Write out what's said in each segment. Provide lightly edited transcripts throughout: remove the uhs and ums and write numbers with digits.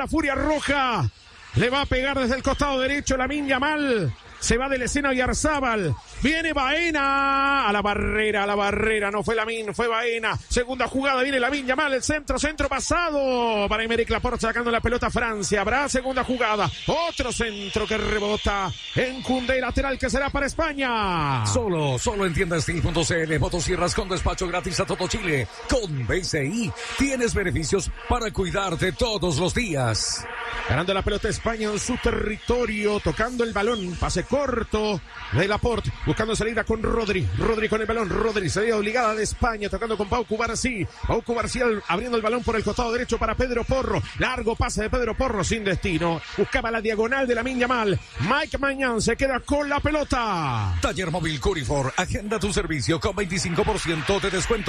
la furia roja. Le va a pegar desde el costado derecho Lamine Yamal. Se va de la escena Oyarzábal. Viene Baena a la barrera. No fue Lamine, fue Baena. Segunda jugada, viene Lamine Yamal. El centro pasado para Aymeric Laporte sacando la pelota a Francia. Habrá segunda jugada. Otro centro que rebota en Koundé, lateral que será para España. Solo en tiendastil.cl. Motosierras con despacho gratis a todo Chile. Con BCI tienes beneficios para cuidarte todos los días. Ganando la pelota España en su territorio, tocando el balón, pase corto de Laporte, buscando salida con Rodri con el balón, salida obligada de España, tocando con Pau Cubarsí abriendo el balón por el costado derecho para Pedro Porro, largo pase de Pedro Porro sin destino, buscaba la diagonal de Lamine Yamal, Mike Maignan se queda con la pelota. Taller Móvil Curifor, agenda tu servicio con 25% de descuento.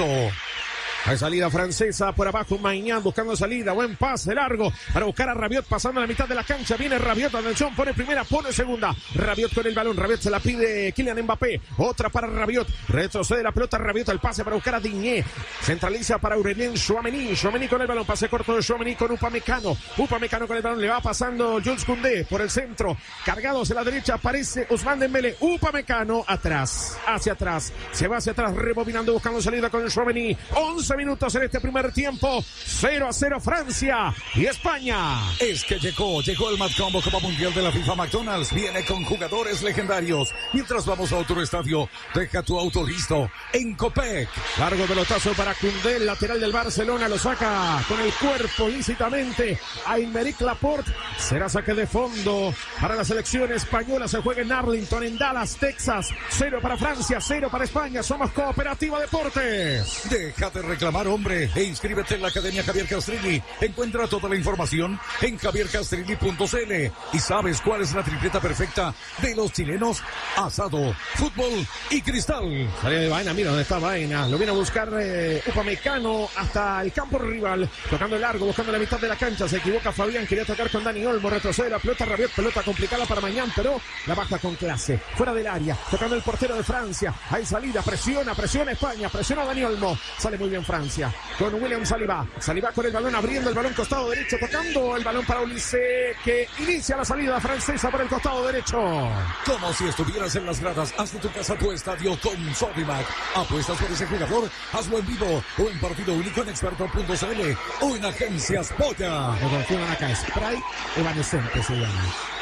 Hay salida francesa por abajo, Maignan buscando salida, buen pase largo para buscar a Rabiot pasando a la mitad de la cancha, viene Rabiot, atención, pone primera, pone segunda, Rabiot con el balón, Rabiot se la pide Kylian Mbappé, otra para Rabiot, retrocede la pelota Rabiot, el pase para buscar a Digne, centraliza para Aurélien Tchouaméni con el balón, pase corto de Tchouaméni con Upamecano con el balón, le va pasando Jules Koundé por el centro, cargados a la derecha, aparece Ousmane Dembélé, Upamecano hacia atrás, se va hacia atrás, rebobinando, buscando salida con el Tchouaméni, 11 minutos en este primer tiempo, 0-0 Francia y España. Es que llegó el Mad Combo Copa Mundial de la FIFA. McDonald's viene con jugadores legendarios. Mientras vamos a otro estadio, deja tu auto listo en Copec. Largo pelotazo para Koundé, el lateral del Barcelona, lo saca con el cuerpo lícitamente a Aymeric Laporte. Será saque de fondo para la selección española, se juega en Arlington, en Dallas, Texas. 0 para Francia, 0 para España. Somos Cooperativa Deportes. Deja de reclamar, hombre, e inscríbete en la Academia Javier Castrilli. Encuentra toda la información en javiercastrilli.cl. ¿Y sabes cuál es la tripleta perfecta de los chilenos? Asado, fútbol y cristal. Salida de Baena, mira dónde está Baena. Lo viene a buscar Upamecano hasta el campo rival. Tocando el largo, buscando la mitad de la cancha. Se equivoca Fabián, quería tocar con Dani Olmo. Retrocede la pelota, Rabiot, pelota complicada para Maignan, pero la baja con clase. Fuera del área, tocando el portero de Francia. Hay salida, presiona España, presiona Dani Olmo. Sale muy bien Francia, con William Saliba con el balón, abriendo el balón costado derecho, tocando el balón para Olise, que inicia la salida francesa por el costado derecho. Como si estuvieras en las gradas, haz de tu casa tu estadio con Sodimac. Apuestas por ese jugador, hazlo en vivo o en partido único en experto.cl o en agencias Polla. Me confunden acá, spray evanescente se llama,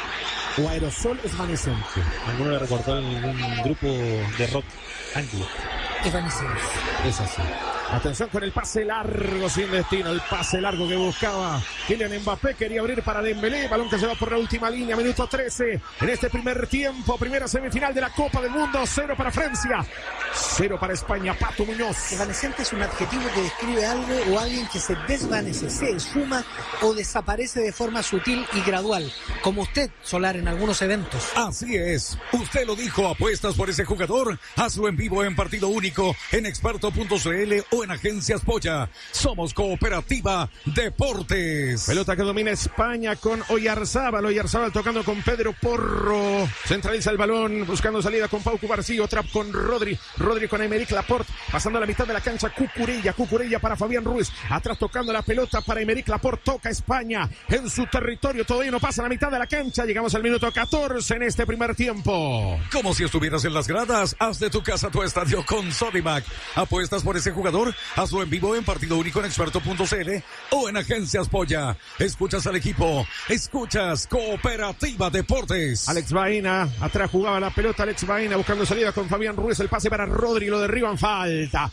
o aerosol evanescente. Alguno le recordó en un grupo de rock anglo. Evanescente. Es así. Atención con el pase largo sin destino, el pase largo que buscaba Kylian Mbappé, quería abrir para Dembélé, balón que se va por la última línea, minuto 13 en este primer tiempo, primera semifinal de la Copa del Mundo, 0 para Francia, 0 para España. Pato Muñoz. Evanescente es un adjetivo que describe algo o alguien que se desvanece, se esfuma o desaparece de forma sutil y gradual, como usted, Solar, en algunos eventos. Así es, usted lo dijo, apuestas por ese jugador, hazlo en vivo en partido único en experto.cl o en agencias Polla. Somos Cooperativa Deportes. Pelota que domina España con Oyarzábal tocando con Pedro Porro, centraliza el balón buscando salida con Pau Cubarsí, otra con Rodri con Aymeric Laporte, pasando a la mitad de la cancha Cucurella para Fabián Ruiz, atrás tocando la pelota para Aymeric Laporte, toca España en su territorio, todavía no pasa la mitad de la cancha, llegamos al minuto 14 en este primer tiempo. Como si estuvieras en las gradas, haz de tu casa tu estadio con Sodimac. Apuestas por ese jugador, hazlo en vivo en partido único en experto.cl o en agencias Polla. Escuchas al equipo, escuchas Cooperativa Deportes. Alex Baena, atrás jugaba la pelota Alex Baena buscando salida con Fabián Ruiz, el pase para Rodri, lo derriban, falta,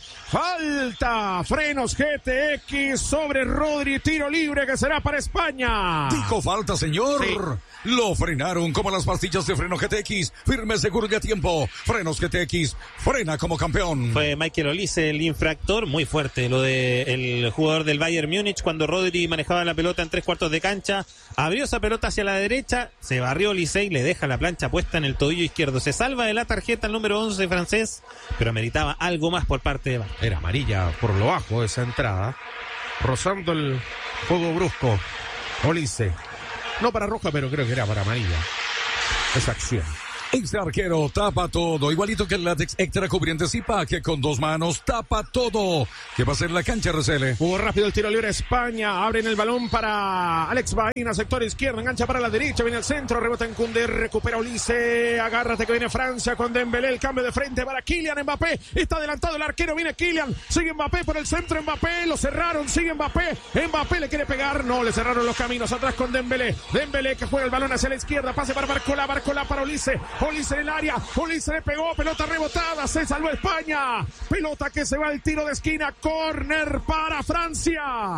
frenos GTX sobre Rodri, tiro libre que será para España. Dijo falta, señor. Sí. Lo frenaron como las pastillas de freno GTX. Firme, seguro y a tiempo. Frenos GTX. Frena como campeón. Fue Michael Olise el infractor. Muy fuerte lo del jugador del Bayern Múnich cuando Rodri manejaba la pelota en 3/4 de cancha. Abrió esa pelota hacia la derecha. Se barrió Olise y le deja la plancha puesta en el tobillo izquierdo. Se salva de la tarjeta el número 11 francés, pero meritaba algo más por parte de Bayern. Era amarilla por lo bajo esa entrada. Rozando el juego brusco. Olise. No para roja, pero creo que era para amarilla. Esa acción. Este arquero tapa todo, igualito que el látex extra cubriente Zipa, que con 2 manos tapa todo. ¿Qué va a hacer la cancha, RCL? Jugó rápido el tiro libre España, abren el balón para Alex Baena, sector izquierdo, engancha para la derecha, viene el centro, rebota en Koundé, recupera Ulises, agárrate que viene Francia con Dembélé, el cambio de frente para Kylian Mbappé, está adelantado el arquero, viene Kylian, sigue Mbappé por el centro, Mbappé, lo cerraron, sigue Mbappé le quiere pegar, no, le cerraron los caminos, atrás con Dembélé que juega el balón hacia la izquierda, pase para Barcola para Ulises en el área, Ulises le pegó, pelota rebotada, se salvó España, pelota que se va al tiro de esquina, córner para Francia.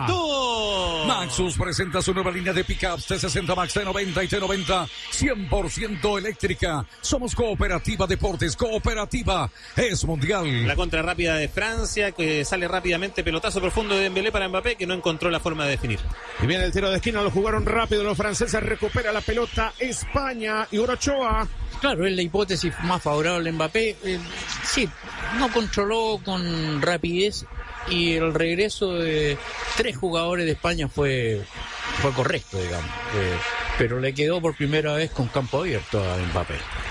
Maxus presenta su nueva línea de pickups T60 Max, T90 y T90, 100% eléctrica. Somos Cooperativa Deportes, Cooperativa es mundial. La contra rápida de Francia, que sale rápidamente, pelotazo profundo de Dembélé para Mbappé, que no encontró la forma de definir. Y viene el tiro de esquina, lo jugaron rápido los franceses, recupera la pelota España y Ochoa. Claro, es la hipótesis más favorable a Mbappé. Sí, no controló con rapidez y el regreso de 3 jugadores de España fue correcto, digamos. Pero le quedó por primera vez con campo abierto a Mbappé.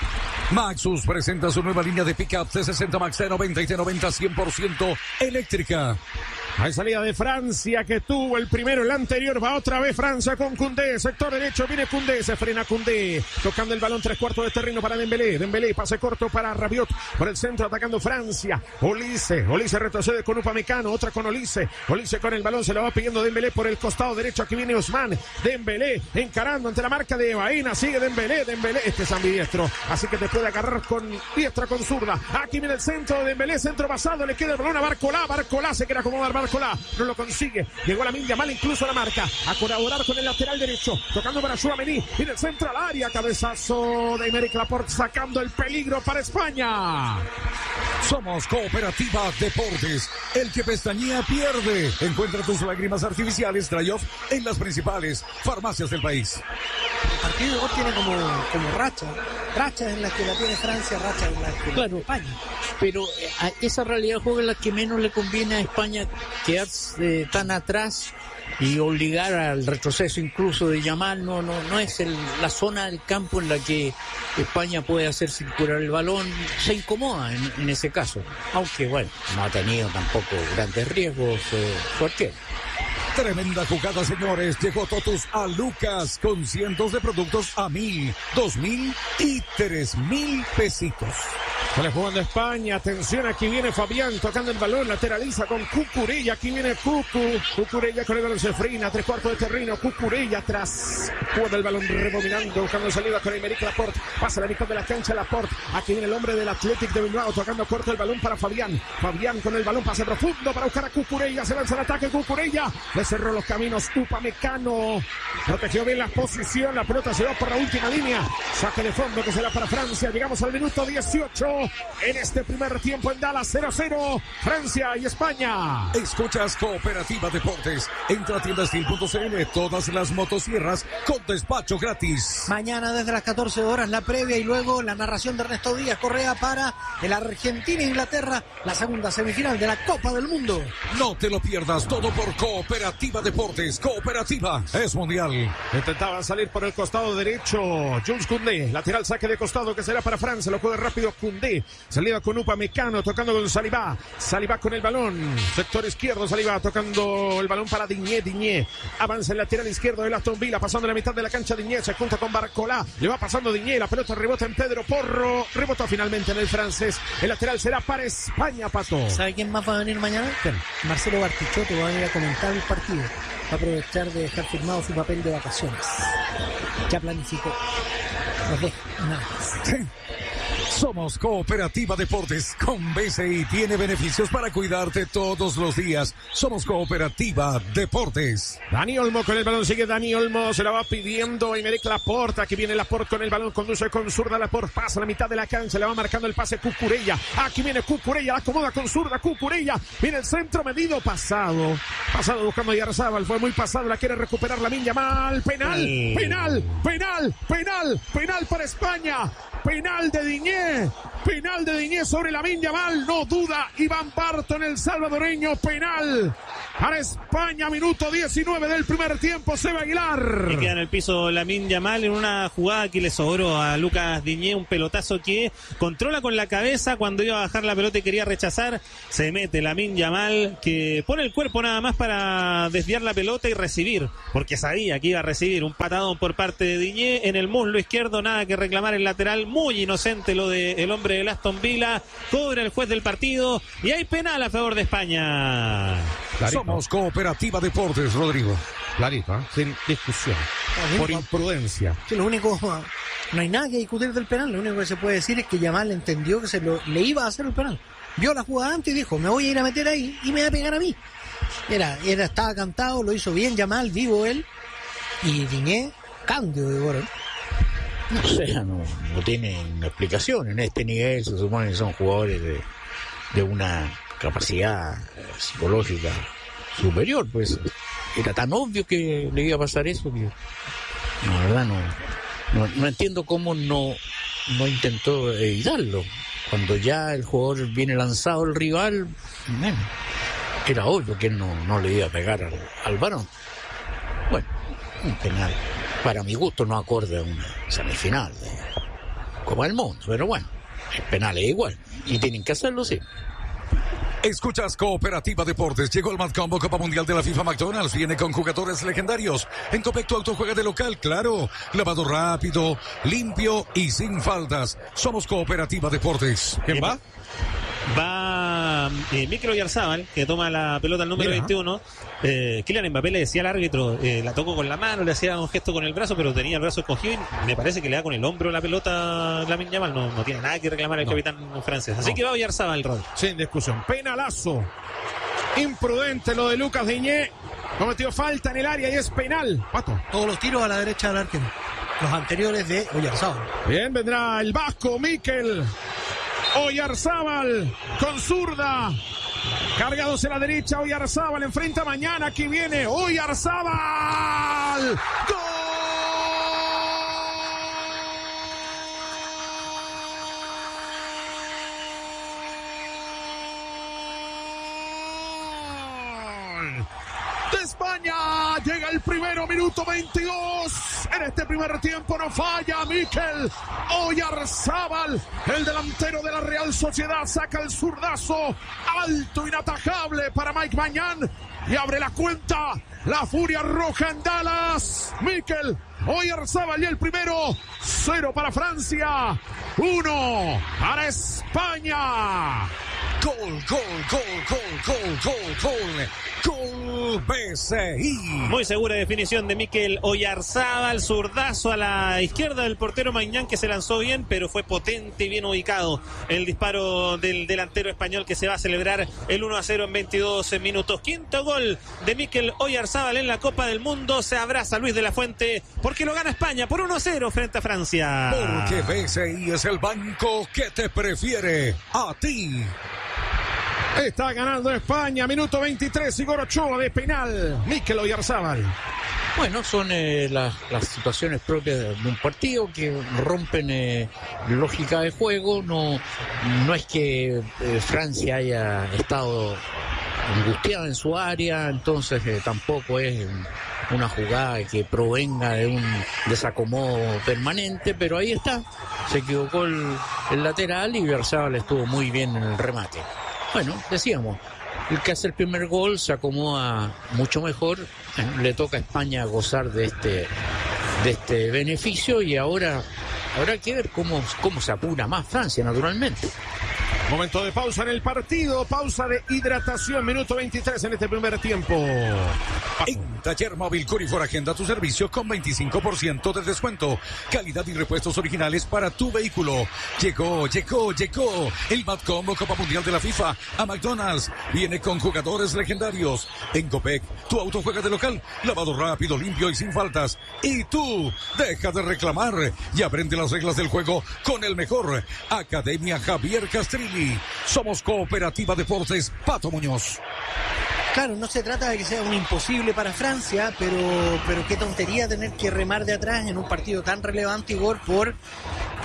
Maxus presenta su nueva línea de pickup T60 Max, T90 y T90 100% eléctrica. Hay salida de Francia que tuvo el primero, el anterior, va otra vez Francia con Koundé, sector derecho, viene Koundé, se frena Koundé, tocando el balón 3/4 de terreno para Dembélé, pase corto para Rabiot, por el centro atacando Francia, Ulises retrocede con Upamecano, otra con Ulises con el balón, se lo va pidiendo Dembélé por el costado derecho, aquí viene Ousmane, Dembélé encarando ante la marca de Baena, sigue Dembélé, este es ambidiestro, así que te puede agarrar con diestra, con zurda, aquí viene el centro de Dembélé, centro basado, le queda el balón a Barcola se quiere acomodar Barcola, no lo consigue, llegó la Lamine Yamal incluso a la marca, a colaborar con el lateral derecho, tocando para Tchouaméni, viene el centro al área, cabezazo de Aymeric Laporte, sacando el peligro para España. Somos Cooperativa Deportes, el que pestañea pierde. Encuentra tus lágrimas artificiales Tryoff en las principales farmacias del país. El partido tiene como rachas en las que la tiene Francia, rachas en las que la tiene España. Pero a esa realidad de juego es la que menos le conviene a España, quedarse tan atrás y obligar al retroceso incluso de Yamal. No es la zona del campo en la que España puede hacer circular el balón, se incomoda en ese caso, aunque bueno, no ha tenido tampoco grandes riesgos cualquiera. Tremenda jugada, señores. Llegó Totus a Lucas con cientos de productos a 1,000, 2,000 y 3,000 pesitos. Sale jugando España, atención, aquí viene Fabián tocando el balón, lateraliza con Cucurella, aquí viene Cucurella con el balón, se frena, 3/4 de terreno, Cucurella atrás, juega el balón rebominando, buscando salida con Aymeric Laporte, pasa la mitad de la cancha Laporte, aquí viene el hombre del Athletic de Bilbao, tocando corto el balón para Fabián con el balón, pase profundo para buscar a Cucurella, se lanza el ataque Cucurella, le cerró los caminos Upamecano, protegió bien la posición, la pelota se va por la última línea, saque de fondo que será para Francia, llegamos al minuto 18, en este primer tiempo en Dallas, 0-0, Francia y España. Escuchas Cooperativa Deportes. Entra a tiendastil.cl, todas las motosierras con despacho gratis. Mañana desde las 14 horas la previa y luego la narración de Ernesto Díaz Correa para el Argentina-Inglaterra, la segunda semifinal de la Copa del Mundo. No te lo pierdas, todo por Cooperativa Deportes. Cooperativa es mundial. Intentaban salir por el costado derecho, Jules Koundé, lateral saque de costado que será para Francia, lo juega rápido Koundé. Salida con Upamecano, tocando con Saliba con el balón, sector izquierdo, Saliba tocando el balón para Digne, avanza el lateral izquierdo de Aston Villa, pasando la mitad de la cancha Digne, se junta con Barcola, le va pasando Digne, la pelota rebota en Pedro Porro, rebota finalmente en el francés, el lateral será para España, Pato. ¿Sabe quién más va a venir mañana? ¿Quién? Marcelo Bartichotto va a venir a comentar el partido, va a aprovechar de dejar firmado su papel de vacaciones, ya planificó, nos deja nada más. Somos Cooperativa Deportes con BCI, tiene beneficios para cuidarte todos los días. Somos Cooperativa Deportes. Dani Olmo con el balón, sigue Dani Olmo, se la va pidiendo Aymeric Laporte, aquí viene Laporte con el balón, conduce con zurda Laporte, pasa a la mitad de la cancha, le va marcando el pase Cucurella, aquí viene Cucurella, la acomoda con zurda Cucurella, viene el centro medido, pasado buscando a Yarzábal, fue muy pasado, la quiere recuperar Lamine Yamal, penal para España, penal de Digne, Penal de Diñé sobre Lamine Yamal. No duda Iván Barton, el salvadoreño. Penal para España, minuto 19 del primer tiempo. Seba Aguilar. Y queda en el piso Lamine Yamal en una jugada que le sobró a Lucas Diñé, un pelotazo que controla con la cabeza cuando iba a bajar la pelota y quería rechazar. Se mete Lamine Yamal, que pone el cuerpo nada más para desviar la pelota y recibir, porque sabía que iba a recibir un patadón por parte de Diñé en el muslo izquierdo. Nada que reclamar el lateral, muy inocente lo del hombre del Aston Villa. Cobra el juez del partido y hay penal a favor de España. Clarito. Somos Cooperativa Deportes, Rodrigo. Clarito, sin discusión. Por imprudencia. Sí, lo único, no hay nada que discutir del penal. Lo único que se puede decir es que Yamal entendió que le iba a hacer el penal. Vio la jugada antes y dijo, me voy a ir a meter ahí y me va a pegar a mí. Estaba cantado, lo hizo bien Yamal, vivo él. Y Diñé, cambio de gol. O sea, no tienen explicación. En este nivel se supone que son jugadores de una capacidad psicológica superior, pues era tan obvio que le iba a pasar eso que la verdad no entiendo cómo no intentó evitarlo. Cuando ya el jugador viene lanzado al rival, bueno, era obvio que él no le iba a pegar al varón. Bueno, un penal para mi gusto no acorde a una semifinal de Copa del Mundo, pero bueno, el penal es igual y tienen que hacerlo, sí. Escuchas Cooperativa Deportes. Llegó el Mad Combo Copa Mundial de la FIFA. McDonald's viene con jugadores legendarios. En Copec tu auto juega de local, claro. Lavado rápido, limpio y sin faltas. Somos Cooperativa Deportes. ¿Quién va? Va Mikel Oyarzabal, que toma la pelota al número 21. Kylian Mbappé le decía al árbitro, la tocó con la mano, le hacía un gesto con el brazo, pero tenía el brazo escogido y me parece que le da con el hombro la pelota Lamine Yamal. No tiene nada que reclamar el capitán francés. Así que va Oyarzabal, Rod. Sin discusión. Penalazo. Imprudente lo de Lucas Diñé. Cometió falta en el área y es penal. Pato. Todos los tiros a la derecha del arquero. Los anteriores de Oyarzabal. Bien, vendrá el vasco Mikel Oyarzabal con zurda. Cargados en la derecha, Oyarzabal enfrenta mañana. Aquí viene Oyarzabal. ¡Gol! De España llega el primero, minuto 22. En este primer tiempo no falla Mikel Oyarzabal, el delantero de la Real Sociedad, saca el zurdazo alto, inatajable para Mike Mañán y abre la cuenta. La furia roja en Dallas. Mikel Oyarzabal y el primero. 0 para Francia, 1 para España. Gol, gol, gol, gol, gol, gol, gol. Gol BCI. Muy segura definición de Mikel Oyarzabal, zurdazo a la izquierda del portero Maignan, que se lanzó bien, pero fue potente y bien ubicado el disparo del delantero español, que se va a celebrar el 1-0 en 22 minutos. Quinto gol de Mikel Oyarzabal en la Copa del Mundo. Se abraza Luis de la Fuente porque lo gana España por 1-0 frente a Francia. Porque BCI es el banco que te prefiere a ti. Está ganando España, minuto 23, Igor Ochoa de penal. Mikel Oyarzabal. Bueno, son las situaciones propias de un partido que rompen lógica de juego. No es que Francia haya estado angustiada en su área, entonces tampoco es una jugada que provenga de un desacomodo permanente, pero ahí está. Se equivocó el lateral y Oyarzabal estuvo muy bien en el remate. Bueno, decíamos, el que hace el primer gol se acomoda mucho mejor, le toca a España gozar de este beneficio y ahora habrá que ver cómo se apura más Francia, naturalmente. Momento de pausa en el partido, pausa de hidratación, minuto 23 en este primer tiempo. En Taller Móvil Curifor agenda tu servicio con 25% de descuento. Calidad y repuestos originales para tu vehículo. Llegó el Mad Combo Copa Mundial de la FIFA a McDonald's. Viene con jugadores legendarios. En Copec, tu auto juega de local. Lavado rápido, limpio y sin faltas. Y tú, deja de reclamar y aprende las reglas del juego con el mejor. Academia Javier Castrilli. Somos Cooperativa Deportes, Pato Muñoz. Claro, no se trata de que sea un imposible para Francia, pero qué tontería tener que remar de atrás en un partido tan relevante, Igor, por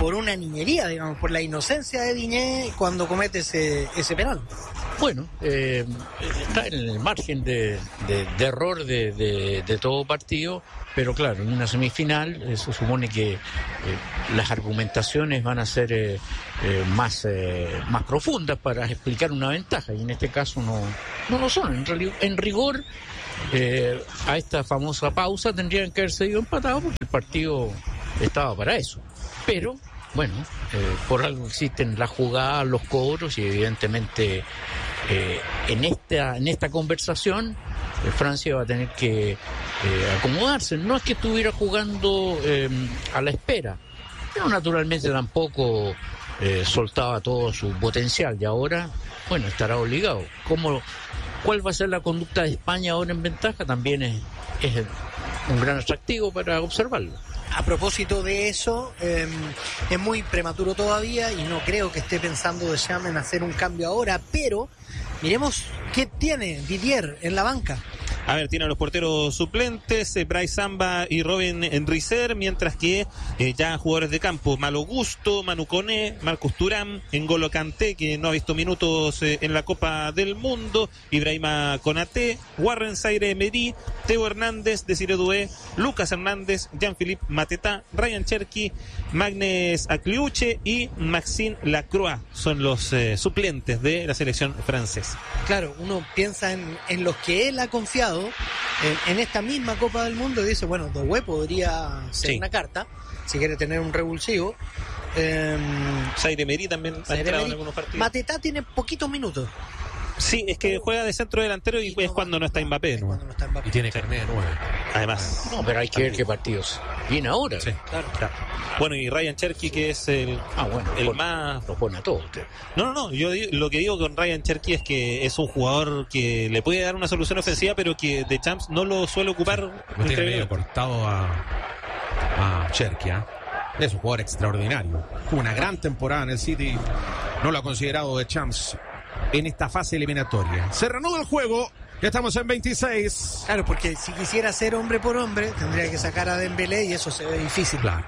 por una niñería, digamos, por la inocencia de Diñé cuando comete ese penal. Bueno, está en el margen de error de todo partido, pero claro, en una semifinal se supone que las argumentaciones van a ser más profundas para explicar una ventaja, y en este caso no lo son. En rigor, a esta famosa pausa tendrían que haberse ido empatados porque el partido estaba para eso. Pero bueno, por algo existen las jugadas, los cobros, y evidentemente en esta conversación Francia va a tener que acomodarse. No es que estuviera jugando a la espera, pero naturalmente tampoco soltaba todo su potencial, y ahora, bueno, estará obligado. ¿Cuál va a ser la conducta de España ahora en ventaja? También es un gran atractivo para observarlo. A propósito de eso, es muy prematuro todavía y no creo que esté pensando Deschamps en hacer un cambio ahora, pero miremos qué tiene Didier en la banca. A ver, tiene a los porteros suplentes, Bryce Samba y Robin Riser, mientras que ya jugadores de campo, Malo Gusto, Manu Koné, Marcus Thuram, N'Golo Kanté, que no ha visto minutos en la Copa del Mundo, Ibrahima Konaté, Warren Zaïre-Emery, Teo Hernández, Desiré Doué, Lucas Hernández, Jean-Philippe Mateta, Ryan Cherki, Magnès Akliuche y Maxime Lacroix son los suplentes de la selección francesa. Claro, uno piensa en los que él ha confiado en esta misma Copa del Mundo y dice, bueno, Doué podría ser una carta si quiere tener un revulsivo. Zaïre-Emery también ha entrado en algunos partidos. Mateta tiene poquitos minutos. Sí, es que juega de centro delantero y es cuando no está Mbappé, ¿no? Y tiene carnet de 9. Además. No, pero hay que ver qué partidos viene ahora. Sí, claro. Bueno, y Ryan Cherki, que es el más... Lo pone a todo usted. No, yo lo que digo con Ryan Cherki es que es un jugador que le puede dar una solución ofensiva, pero que Deschamps no lo suele ocupar. No tiene medio cortado a Cherki, ¿eh? Es un jugador extraordinario. Fue una gran temporada en el City. No lo ha considerado Deschamps en esta fase eliminatoria. Se reanuda el juego. Ya estamos en 26. Claro, porque si quisiera ser hombre por hombre, tendría que sacar a Dembélé y eso se ve difícil. Claro.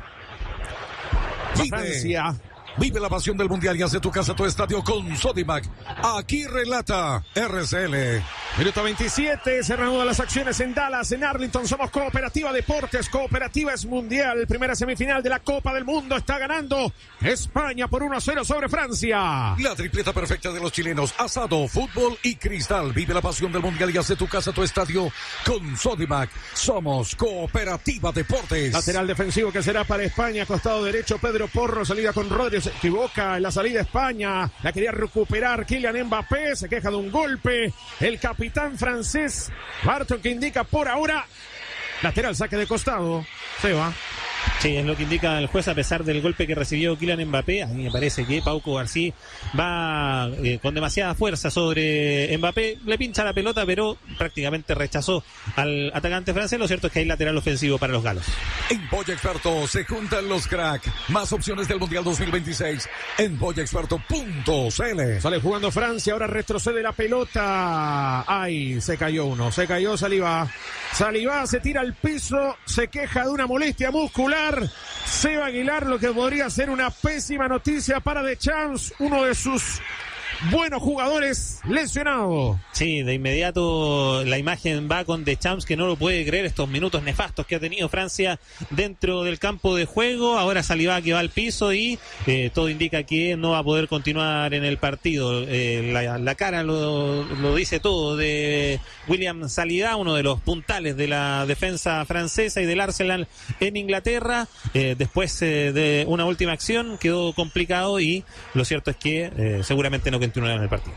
Francia. Vive la pasión del Mundial y haz de tu casa tu estadio con Sodimac. Aquí relata RCL. Minuto 27, se reanudan las acciones en Dallas, en Arlington. Somos Cooperativa Deportes, Cooperativa es Mundial. Primera semifinal de la Copa del Mundo. Está ganando España por 1-0 sobre Francia. La tripleta perfecta de los chilenos: asado, fútbol y cristal. Vive la pasión del Mundial y haz de tu casa tu estadio con Sodimac. Somos Cooperativa Deportes. Lateral defensivo que será para España, costado derecho Pedro Porro, salida con Rodríguez. Se equivoca en la salida España, la quería recuperar Kylian Mbappé, se queja de un golpe el capitán francés Barton, que indica por ahora lateral, saque de costado. Se va. Sí, es lo que indica el juez a pesar del golpe que recibió Kylian Mbappé. A mí me parece que Pau Cubarsí va con demasiada fuerza sobre Mbappé. Le pincha la pelota, pero prácticamente rechazó al atacante francés. Lo cierto es que hay lateral ofensivo para los galos. En Polla Experto se juntan los crack. Más opciones del Mundial 2026 en pollaexperto.cl. Sale jugando Francia, ahora retrocede la pelota. Ay, se cayó uno, se cayó Saliba. Saliba se tira al piso, se queja de una molestia muscular. Seba Aguilar, lo que podría ser una pésima noticia para Deschamps, uno de sus buenos jugadores lesionado. Sí, de inmediato la imagen va con Deschamps, que no lo puede creer estos minutos nefastos que ha tenido Francia dentro del campo de juego. Ahora Saliba que va al piso y todo indica que no va a poder continuar en el partido. La cara lo dice todo de William Saliba, uno de los puntales de la defensa francesa y del Arsenal en Inglaterra. Después de una última acción quedó complicado y lo cierto es que seguramente no continuará en el partido.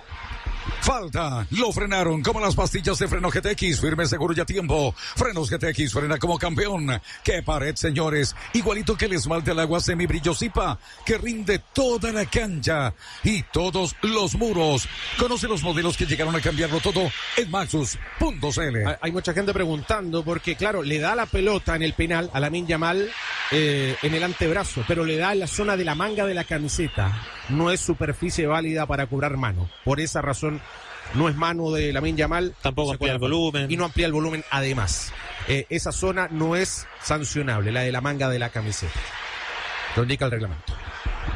Falta, lo frenaron como las pastillas de freno GTX, firme, seguro y a tiempo. Frenos GTX, frena como campeón. ¡Qué pared, señores! Igualito que el esmalte al agua semibrillo Zipa, que rinde toda la cancha y todos los muros. Conoce los modelos que llegaron a cambiarlo todo en Maxus.cl. Hay mucha gente preguntando porque, claro, le da la pelota en el penal a Lamine Yamal en el antebrazo, pero le da en la zona de la manga de la camiseta. No es superficie válida para cobrar mano. Por esa razón no es mano de Lamine Yamal. Tampoco amplía el volumen. Y no amplía el volumen además. Esa zona no es sancionable, la de la manga de la camiseta. Lo indica el reglamento.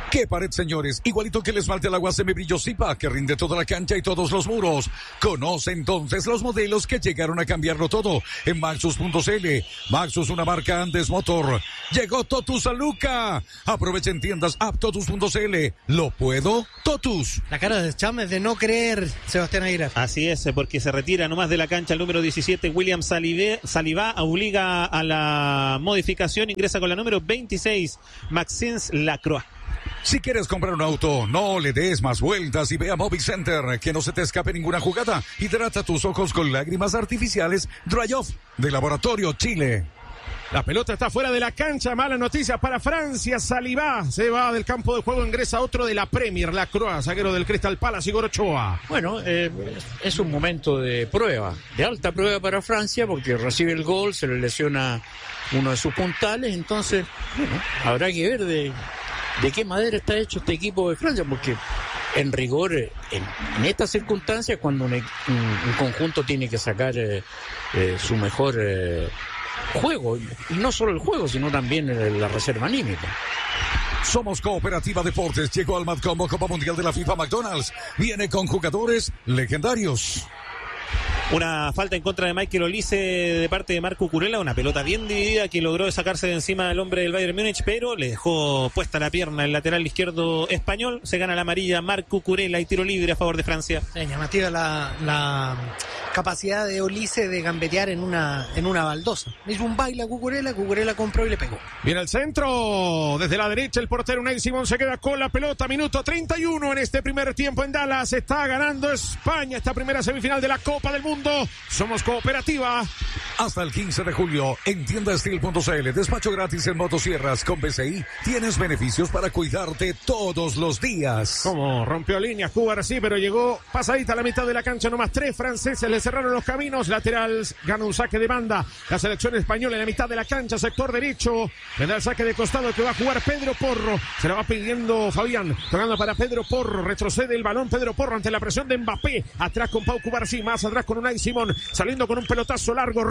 ¡Qué pared, señores! Igualito que el esmalte al agua semibrillo Zipa, que rinde toda la cancha y todos los muros. Conoce entonces los modelos que llegaron a cambiarlo todo en Maxus.cl. Maxus, una marca Andes Motor. Llegó Totus a Luca. Aprovecha en tiendas Totus.cl. ¿Lo puedo? Totus. La cara de Chávez de no creer, Sebastián Aguilar. Así es, porque se retira nomás de la cancha el número 17, William Saliba, obliga a la modificación, ingresa con la número 26, Maxence Lacroix. Si quieres comprar un auto, no le des más vueltas y ve a Mobile Center, que no se te escape ninguna jugada. Hidrata tus ojos con lágrimas artificiales Dry Off de Laboratorio Chile. La pelota está fuera de la cancha, mala noticia para Francia. Saliba se va del campo de juego, ingresa otro de la Premier, Lacroix, zaguero del Crystal Palace, Igor Ochoa. Bueno, es un momento de prueba, de alta prueba para Francia, porque recibe el gol, se le lesiona uno de sus puntales, entonces, bueno, habrá que ver de qué madera está hecho este equipo de Francia, porque en rigor, en estas circunstancias, cuando un conjunto tiene que sacar su mejor juego, y no solo el juego, sino también la reserva anímica. Somos Cooperativa Deportes. Llegó al Matcombo Copa Mundial de la FIFA McDonald's. Viene con jugadores legendarios. Una falta en contra de Michael Olise de parte de Marco Cucurella, una pelota bien dividida que logró sacarse de encima del hombre del Bayern Múnich, pero le dejó puesta la pierna el lateral izquierdo español. Se gana la amarilla Marco Cucurella y tiro libre a favor de Francia. Llamativa la capacidad de Olise de gambetear en una baldosa. Hizo un baile a Cucurella compró y le pegó. Viene el centro, desde la derecha el portero Unai Simón se queda con la pelota, minuto 31 en este primer tiempo en Dallas. Está ganando España esta primera semifinal de la Copa del Mundo. Somos Cooperativa. Hasta el 15 de julio en tiendasteel.cl. Despacho gratis en motosierras con BCI. Tienes beneficios para cuidarte todos los días. Como rompió líneas Cuba, sí, pero llegó pasadita a la mitad de la cancha. Nomás 3 franceses le cerraron los caminos. Lateral gana un saque de banda. La selección española en la mitad de la cancha, sector derecho. Le da el saque de costado que va a jugar Pedro Porro. Se la va pidiendo Fabián. Tocando para Pedro Porro. Retrocede el balón Pedro Porro ante la presión de Mbappé. Atrás con Pau Cubarsí. Más atrás con Unai Simón. Saliendo con un pelotazo largo.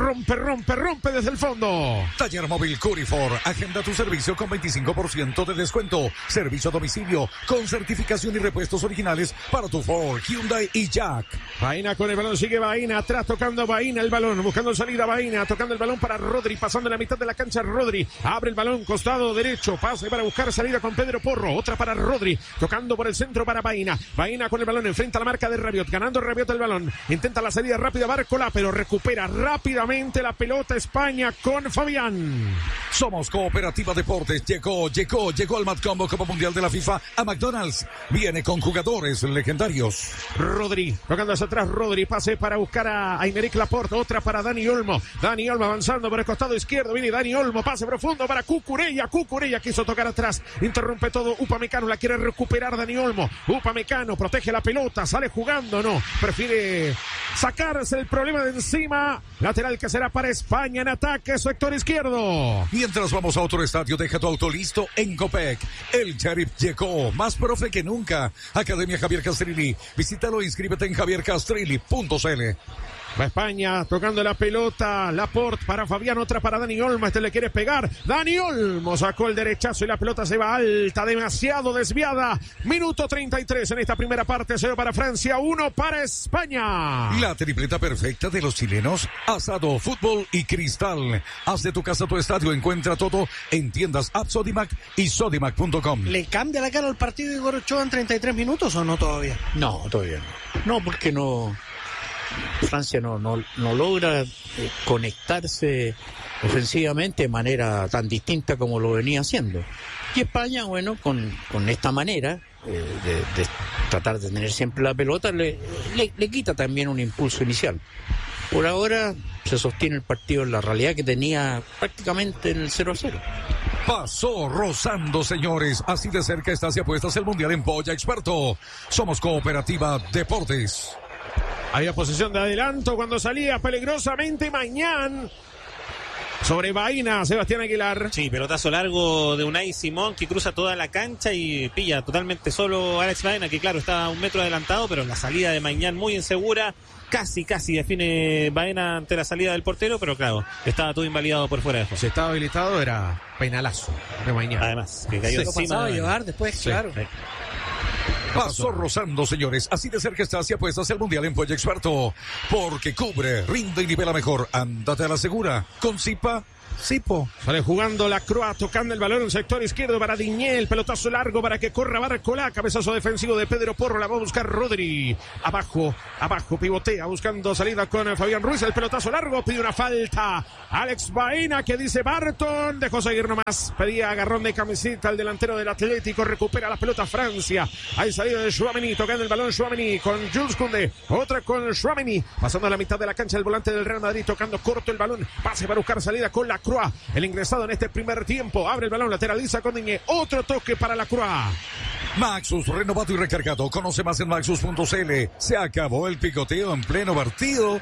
Rompe desde el fondo. Taller Móvil Curifor. Agenda tu servicio con 25% de descuento. Servicio a domicilio con certificación y repuestos originales para tu Ford, Hyundai y Jack. Baena con el balón, sigue Baena, atrás tocando Baena el balón, buscando salida Baena, tocando el balón para Rodri, pasando en la mitad de la cancha Rodri, abre el balón, costado derecho, pase para buscar salida con Pedro Porro, otra para Rodri, tocando por el centro para Baena, Baena con el balón, enfrenta la marca de Rabiot, ganando Rabiot el balón, intenta la salida rápida Bárcola, pero recupera rápidamente la pelota España con Fabián. Somos Cooperativa Deportes, llegó al Matcombo Copa Mundial de la FIFA a McDonald's, viene con jugadores legendarios. Rodri, tocando hacia atrás Rodri, pase para buscar a Aymeric Laporte, otra para Dani Olmo avanzando por el costado izquierdo, viene Dani Olmo, pase profundo para Cucurella quiso tocar atrás, interrumpe todo Upamecano, la quiere recuperar Dani Olmo, Upamecano protege la pelota, sale jugando, no, prefiere sacarse el problema de encima, lateral que será para España en ataque, sector izquierdo. Mientras vamos a otro estadio, deja tu auto listo en Copec. El Sheriff llegó, más profe que nunca. Academia Javier Castrilli. Visítalo e inscríbete en javiercastrilli.cl. Va España tocando la pelota, Laporte para Fabián, otra para Dani Olmo, le quiere pegar, Dani Olmo sacó el derechazo y la pelota se va alta, demasiado desviada, minuto 33 en esta primera parte, 0 para Francia, 1 para España. La tripleta perfecta de los chilenos, asado, fútbol y cristal. Haz de tu casa tu estadio, encuentra todo en tiendas App Sodimac y sodimac.com. ¿Le cambia la cara al partido de Igor Ochoa en 33 minutos o no todavía? No, todavía no. No, porque no... Francia no logra conectarse ofensivamente de manera tan distinta como lo venía haciendo. Y España, bueno, con esta manera de tratar de tener siempre la pelota, le quita también un impulso inicial. Por ahora se sostiene el partido en la realidad que tenía prácticamente en el 0-0. Pasó rozando, señores. Así de cerca está si apuestas el Mundial en Polla Experto. Somos Cooperativa sobre Baena, Sebastián Aguilar. Sí, pelotazo largo de Unai Simón que cruza toda la cancha y pilla totalmente solo a Alex Baena, que claro, está a un metro adelantado, pero la salida de Mañán muy insegura. Casi define Baena ante la salida del portero, pero claro, estaba todo invalidado por fuera de juego. Si estaba habilitado era penalazo de Mañán. Además, que cayó Lo encima pasaba a de Baena. llevar después, claro. Pasó rozando, señores. Así de cerca estás y apuestas el Mundial en Polla Experto. Porque cubre, rinde y nivela mejor. Ándate a la segura. Con Zipa, Zipo. Sale jugando la Croa, tocando el balón en el sector izquierdo para Diñé, el pelotazo largo para que corra Barcolá, cabezazo defensivo de Pedro Porro, la va a buscar Rodri, abajo, pivotea, buscando salida con Fabián Ruiz, el pelotazo largo, pide una falta, Alex Baena que dice Barton, dejó seguir nomás, pedía agarrón de camiseta al delantero del Atlético, recupera la pelota Francia, hay salida de Tchouaméni, tocando el balón Tchouaméni con Jules Koundé, otra con Tchouaméni, pasando a la mitad de la cancha el volante del Real Madrid, tocando corto el balón, pase para buscar salida con la Croa, el ingresado en este primer tiempo, abre el balón, lateraliza con Diñé, otro toque para la Croa. Maxus, renovado y recargado. Conoce más en maxus.cl. Se acabó el picoteo en pleno partido.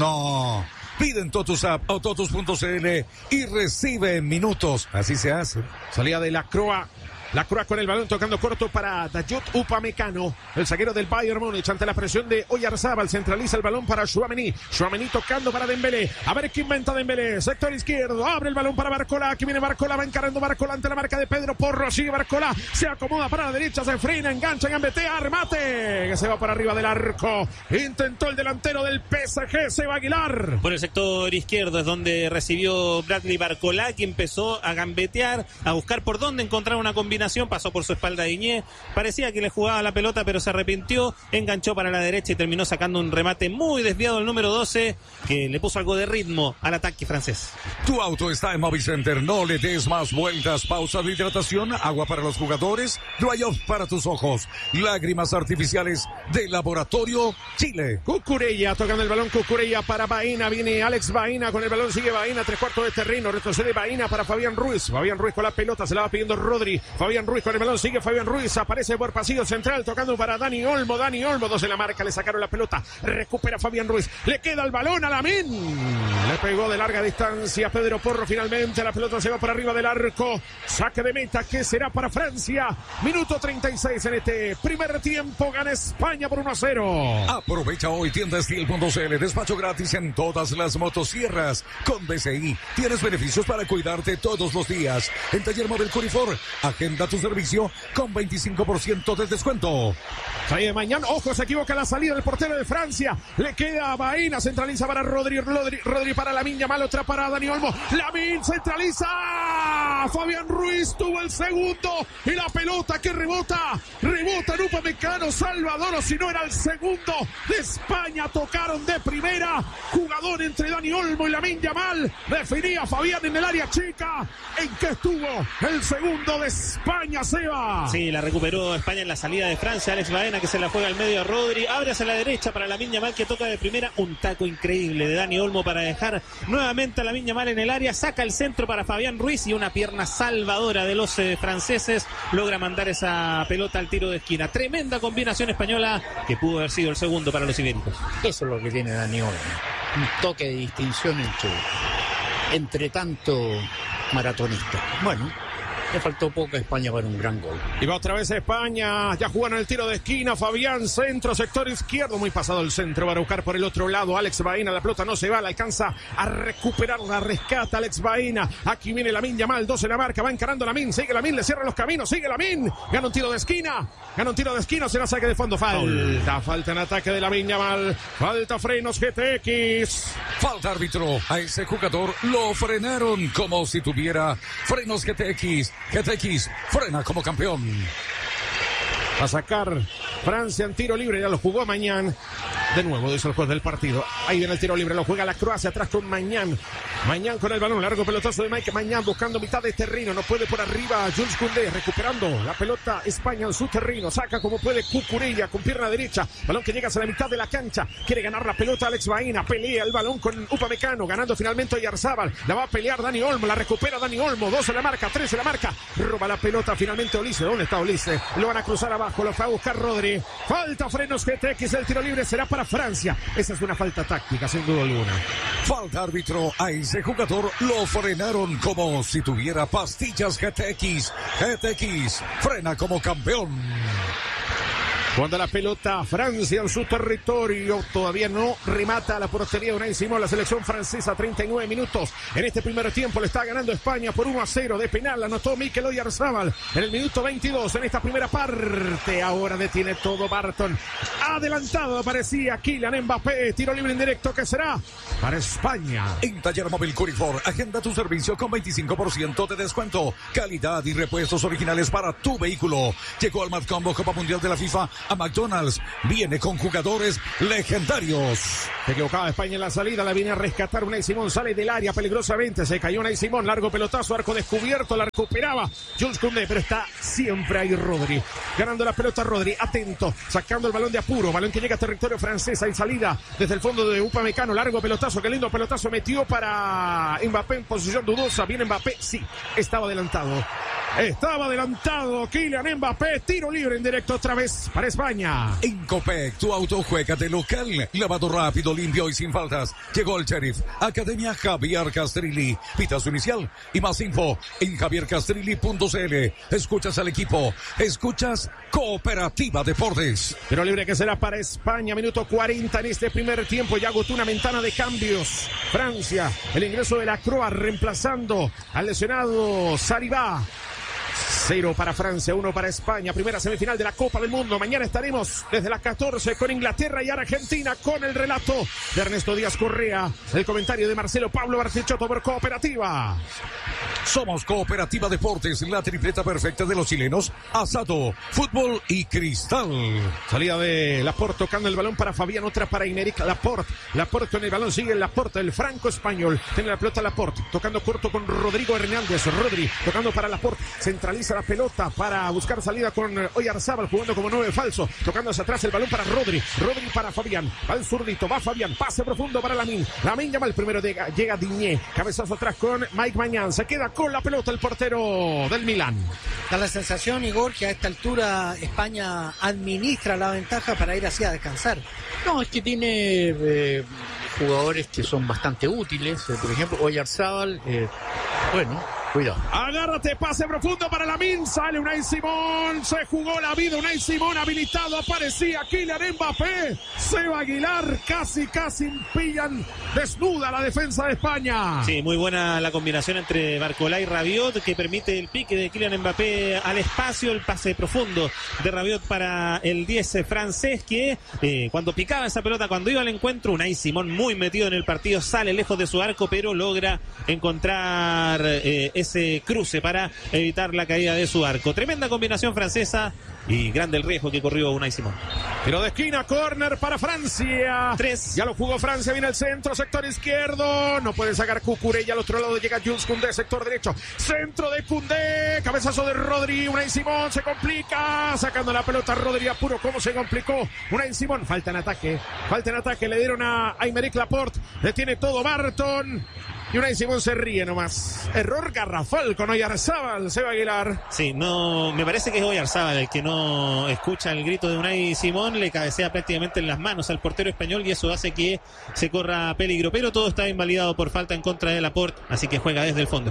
No. Pide en Totus App o totus.cl y recibe en minutos. Así se hace. Salida de la Croa. La Croa con el balón tocando corto para Dayot Upamecano, el zaguero del Bayern Múnich ante la presión de Oyarzabal, centraliza el balón para Tchouaméni, Tchouaméni tocando para Dembélé, a ver qué inventa Dembélé, sector izquierdo, abre el balón para Barcolá, que viene Barcolá, va encarando Barcolá ante la marca de Pedro Porro, sigue Barcolá, se acomoda para la derecha, se frena, engancha, gambetea, remate, que se va para arriba del arco, intentó el delantero del PSG, Seba Aguilar. Por el sector izquierdo es donde recibió Bradley Barcolá, que empezó a gambetear, a buscar por dónde encontrar una combinación, pasó por su espalda Diñé, parecía que le jugaba la pelota pero se arrepintió, enganchó para la derecha y terminó sacando un remate muy desviado el número 12 que le puso algo de ritmo al ataque francés. Tu auto está en Movicenter, no le des más vueltas, pausa de hidratación, agua para los jugadores, dry off para tus ojos, lágrimas artificiales de Laboratorio Chile. Cucurella tocando el balón, Cucurella para Baena, viene Alex Baena con el balón, sigue Baena, 3/4 de terreno, retrocede Baena para Fabián Ruiz con la pelota, se la va pidiendo Rodri, Fabián Ruiz con el balón, sigue Fabián Ruiz, aparece por pasillo central, tocando para Dani Olmo, dos en la marca, le sacaron la pelota, recupera Fabián Ruiz, le queda el balón a Lamine, le pegó de larga distancia Pedro Porro, finalmente la pelota se va por arriba del arco, saque de meta que será para Francia, minuto 36 en este primer tiempo, gana España por 1-0. Aprovecha hoy tiendasteel.cl, despacho gratis en todas las motosierras. Con DCI tienes beneficios para cuidarte todos los días. En Taller Móvil Curifor, agenda tu servicio con 25% de descuento. Salida de Mañán, ojo, se equivoca la salida del portero de Francia, le queda a Baena, centraliza para Rodri para Lamine Yamal, otra para Dani Olmo, Lamine centraliza, Fabián Ruiz tuvo el segundo y la pelota que rebota en Upamecano, Salvador, o si no era el segundo de España, tocaron de primera, jugador entre Dani Olmo y Lamine Yamal, definía Fabián en el área chica, en que estuvo el segundo de España, Seba. Sí, la recuperó España en la salida de Francia, Alex Baena que se la juega al medio a Rodri, abre hacia la derecha para Lamine Yamal que toca de primera, un taco increíble de Dani Olmo para dejar nuevamente a Lamine Yamal en el área, saca el centro para Fabián Ruiz y una pierna salvadora de los franceses logra mandar esa pelota al tiro de esquina. Tremenda combinación española que pudo haber sido el segundo para los ibéricos. Eso es lo que tiene Dani Olmo, un toque de distinción entre tanto maratonista. Bueno, le faltó poco a España para un gran gol. Y va otra vez España, ya jugaron el tiro de esquina, Fabián, centro, sector izquierdo, muy pasado el centro, va a buscar por el otro lado, Alex Baena, la pelota no se va, la alcanza a recuperar, la rescata Alex Baena, aquí viene Lamine Yamal, 2 en la marca, va encarando Lamine, sigue Lamine, le cierra los caminos, sigue Lamine, gana un tiro de esquina, será saque de fondo, falta en ataque de Lamine Yamal, falta frenos GTX. Falta árbitro, a ese jugador lo frenaron como si tuviera frenos GTX. GTX frena como campeón. Va a sacar Francia en tiro libre, ya lo jugó Mañán. De nuevo, dice el juez del partido. Ahí viene el tiro libre, lo juega la Croacia atrás con Mañán. Mañán con el balón, largo pelotazo de Mike Mañán buscando mitad de terreno. No puede por arriba Jules Koundé, recuperando la pelota España en su terreno. Saca como puede Cucurella con pierna derecha. Balón que llega hacia la mitad de la cancha. Quiere ganar la pelota Alex Baena. Pelea el balón con Upamecano, ganando finalmente Oyarzabal. La va a pelear Dani Olmo, la recupera Dani Olmo. 2 en la marca, 3 en la marca. Roba la pelota finalmente Olise. ¿Dónde está Olise? Lo van a cruzar abajo, lo fue a buscar Rodri. Falta frenos GTX, el tiro libre será para Francia. Esa es una falta táctica, sin duda alguna. Falta árbitro, a ese ese jugador lo frenaron como si tuviera pastillas GTX. GTX frena como campeón. Cuando la pelota Francia en su territorio todavía no remata la portería de Unai Simón, la selección francesa, 39 minutos. En este primer tiempo le está ganando España por 1-0 de penal. Anotó Mikel Oyarzabal en el minuto 22 en esta primera parte. Ahora detiene todo Barton. Adelantado aparecía Kylian Mbappé. Tiro libre en directo que será para España. En Taller Móvil Curifor, agenda tu servicio con 25% de descuento. Calidad y repuestos originales para tu vehículo. Llegó al Matcombo Copa Mundial de la FIFA a McDonald's. Viene con jugadores legendarios. Se equivocaba España en la salida, la viene a rescatar Unai Simón, sale del área peligrosamente, se cayó Unai Simón, largo pelotazo, arco descubierto, la recuperaba Jules Koundé, pero está siempre ahí Rodri, ganando la pelota Rodri, atento, sacando el balón de apuro, balón que llega a territorio francés, hay salida desde el fondo de Upamecano, largo pelotazo, qué lindo pelotazo metió para Mbappé en posición dudosa, viene Mbappé, sí, estaba adelantado Kylian Mbappé, tiro libre en directo otra vez para España. En Copec, tu auto juega de local, lavado rápido, limpio y sin faltas. Llegó el Sheriff, Academia Javier Castrilli, pita su inicial y más info en javiercastrilli.cl. Escuchas al equipo, escuchas Cooperativa Deportes. Tiro libre que será para España, minuto 40 en este primer tiempo, ya agotó una ventana de cambios. Francia, el ingreso de la Croa reemplazando al lesionado Saribá. 0 para Francia, 1 para España, primera semifinal de la Copa del Mundo. Mañana estaremos desde las 14 con Inglaterra y Argentina con el relato de Ernesto Díaz Correa, el comentario de Marcelo Pablo Bartichotto por Cooperativa. Somos Cooperativa Deportes, la tripleta perfecta de los chilenos, asado, fútbol y cristal. Salida de Laporte tocando el balón para Fabián, otra para Aymeric Laporte. Laporte en el balón, sigue el Laporte, el franco español. Tiene la pelota Laporte, tocando corto con Rodrigo Hernández. Rodri tocando para Laporte, centraliza la pelota para buscar salida con Oyarzabal, jugando como 9 falso, tocando hacia atrás el balón para Rodri para Fabián, va el zurdito, va Fabián, pase profundo para Lamine llama el primero, llega Digne, cabezazo atrás con Mike Mañán, se queda con la pelota el portero del Milán. Da la sensación, Igor, que a esta altura España administra la ventaja para ir así a descansar. No, es que tiene jugadores que son bastante útiles, por ejemplo Oyarzabal, cuidado. Agárrate, pase profundo para Lamine, sale Unai Simón, se jugó la vida Unai Simón, habilitado, aparecía Kylian Mbappé, Seba Aguilar, casi pillan desnuda la defensa de España. Sí, muy buena la combinación entre Barcola y Rabiot, que permite el pique de Kylian Mbappé al espacio, el pase profundo de Rabiot para el 10 francés, que cuando picaba esa pelota, cuando iba al encuentro, Unai Simón muy metido en el partido, sale lejos de su arco, pero logra encontrar ese cruce para evitar la caída de su arco. Tremenda combinación francesa y grande el riesgo que corrió Unai Simón. Tiro de esquina, córner para Francia. 3. Ya lo jugó Francia, viene el centro, sector izquierdo. No puede sacar Cucurella, al otro lado llega Jules Koundé, sector derecho. Centro de Koundé, cabezazo de Rodri. Unai Simón se complica, sacando la pelota Rodri apuro. ¿Cómo se complicó Unai Simón? Falta en ataque, le dieron a Aymeric Laporte. Detiene todo Barton. Y Unai Simón se ríe nomás. Error garrafal con Oyarzabal, Seba Aguilar. Sí, no, me parece que es Oyarzabal el que no escucha el grito de Unai Simón, le cabecea prácticamente en las manos al portero español y eso hace que se corra peligro, pero todo está invalidado por falta en contra de Laporte, así que juega desde el fondo.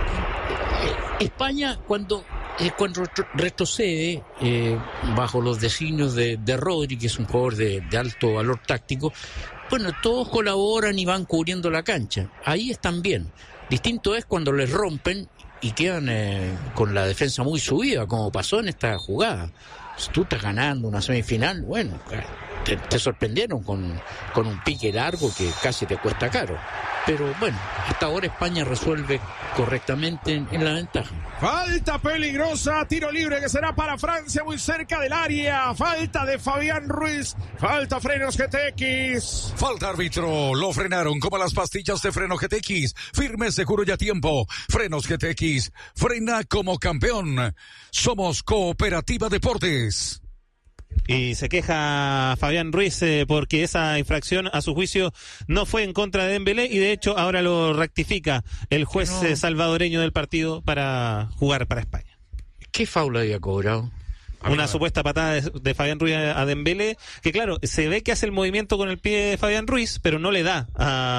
España cuando retrocede bajo los designios de Rodri, que es un jugador de alto valor táctico, bueno, todos colaboran y van cubriendo la cancha. Ahí están bien. Distinto es cuando les rompen y quedan con la defensa muy subida, como pasó en esta jugada. Si tú estás ganando una semifinal, bueno, te sorprendieron con un pique largo que casi te cuesta caro. Pero bueno, hasta ahora España resuelve correctamente en la ventaja. Falta peligrosa, tiro libre que será para Francia, muy cerca del área. Falta de Fabián Ruiz, falta frenos GTX. Falta árbitro, lo frenaron como las pastillas de freno GTX. Firme, seguro y a tiempo. Frenos GTX, frena como campeón. Somos Cooperativa Deportes. Y se queja Fabián Ruiz porque esa infracción a su juicio no fue en contra de Dembélé y de hecho ahora lo rectifica el juez salvadoreño del partido para jugar para España. ¿Qué faula había cobrado? Una supuesta patada de Fabián Ruiz a Dembélé, que claro, se ve que hace el movimiento con el pie de Fabián Ruiz, pero no le da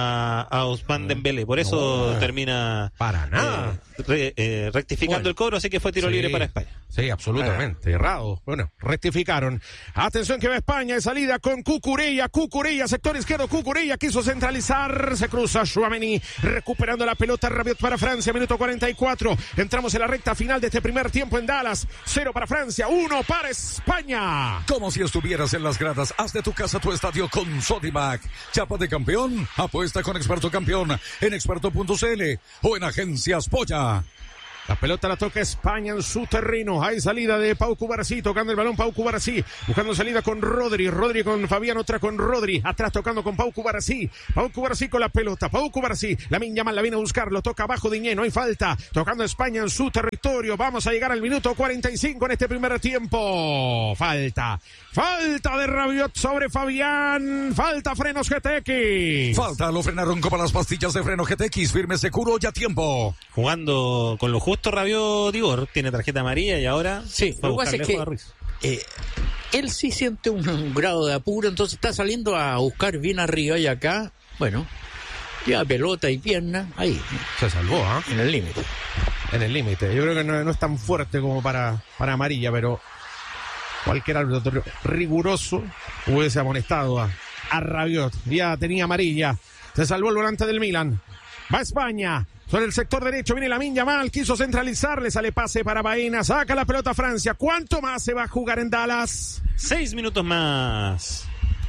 a Ousmane Dembélé, por eso termina para nada rectificando el cobro, así que fue tiro libre para España. Sí, absolutamente, errado. Bueno, rectificaron. Atención que va España de salida con Cucurella, sector izquierdo, Cucurella quiso centralizar, se cruza Tchouaméni, recuperando la pelota, Rabiot para Francia, minuto 44. Entramos en la recta final de este primer tiempo en Dallas. 0 para Francia, 1 para España. Como si estuvieras en las gradas, haz de tu casa tu estadio con Sodimac. Chapa de campeón, apuesta con Experto Campeón en experto.cl o en Agencias Polla. La pelota la toca España en su terreno. Hay salida de Pau Cubarsí, tocando el balón Pau Cubarsí, buscando salida con Rodri con Fabián, otra con Rodri, atrás tocando con Pau Cubarsí con la pelota, Pau Cubarsí, Lamine Yamal la viene a buscar, lo toca abajo Diñé, no hay falta, tocando España en su territorio. Vamos a llegar al minuto 45 en este primer tiempo. Falta de Rabiot sobre Fabián, falta frenos GTX. Falta, lo frenaron como las pastillas de freno GTX, firme, seguro y a tiempo. Jugando con lo justo Rabiot, Igor, tiene tarjeta amarilla y ahora sí, lo que pasa es que él sí siente un grado de apuro, entonces está saliendo a buscar bien arriba y acá, bueno, lleva pelota y pierna, ahí. Se salvó, en el límite. En el límite, yo creo que no es tan fuerte como para amarilla, pero cualquier árbitro riguroso hubiese amonestado a Rabiot. Ya tenía amarilla, se salvó el volante del Milan. Va España. Sobre el sector derecho viene Lamine Yamal, quiso centralizar, le sale pase para Baena, saca la pelota a Francia. ¿Cuánto más se va a jugar en Dallas? 6 minutos más.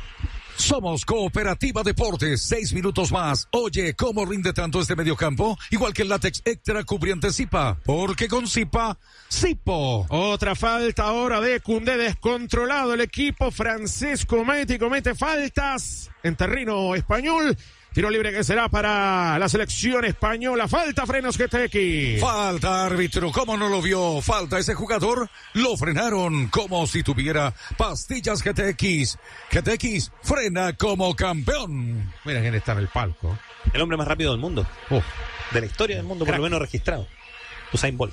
Somos Cooperativa Deportes, 6 minutos más. Oye, ¿cómo rinde tanto este mediocampo? Igual que el látex extra cubriente Zipa, porque con Zipa, Zipo. Otra falta ahora de Koundé, descontrolado el equipo francés, comete faltas en terreno español. Tiro libre que será para la selección española. Falta frenos GTX. Falta, árbitro. ¿Cómo no lo vio? Falta ese jugador. Lo frenaron como si tuviera pastillas GTX. GTX frena como campeón. Mira quién está en el palco. El hombre más rápido del mundo. De la historia del mundo, por lo menos registrado. Usain Bolt.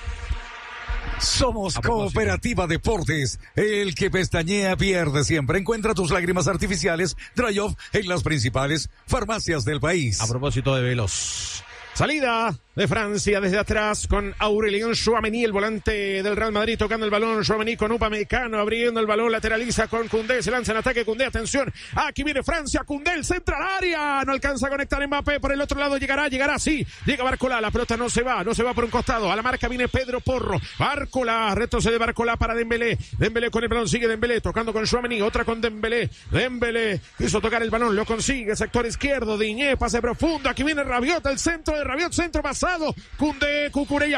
Somos Cooperativa Deportes. El que pestañea pierde siempre. Encuentra tus lágrimas artificiales Dry Off en las principales farmacias del país. A propósito de velos. Salida de Francia desde atrás con Aurélien Tchouaméni, el volante del Real Madrid, tocando el balón. Tchouaméni con Upamecano, abriendo el balón, lateraliza con Koundé, se lanza en ataque Koundé, atención, aquí viene Francia, Koundé, el centro al área, no alcanza a conectar Mbappé, por el otro lado llegará, sí, llega Barcola, la pelota no se va por un costado, a la marca viene Pedro Porro, Barcola, retrocede Barcola para Dembélé con el balón, sigue Dembélé, tocando con Tchouaméni, otra con Dembélé quiso tocar el balón, lo consigue, sector izquierdo, Diñé, pase profundo, aquí viene Rabiot, el centro de Rabiot, centro pasado, Koundé, Cucurella,